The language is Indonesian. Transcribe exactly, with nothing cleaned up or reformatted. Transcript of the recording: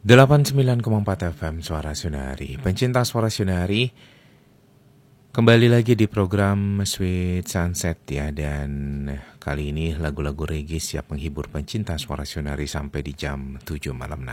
delapan puluh sembilan koma empat F M Suara Sunari. Pencinta Suara Sunari, kembali lagi di program Sweet Sunset ya. Dan kali ini lagu-lagu reggae siap menghibur pencinta Suara Sunari sampai di jam tujuh malam nanti.